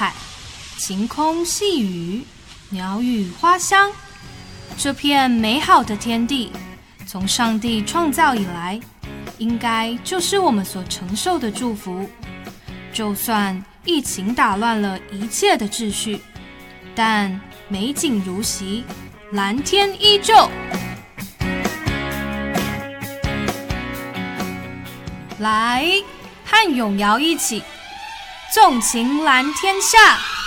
海，晴空细雨，鸟语花香。这片美好的天地，从上帝创造以来，应该就是我们所承受的祝福。就算疫情打乱了一切的秩序，但美景如昔，蓝天依旧。来，和永尧一起纵情蓝天下。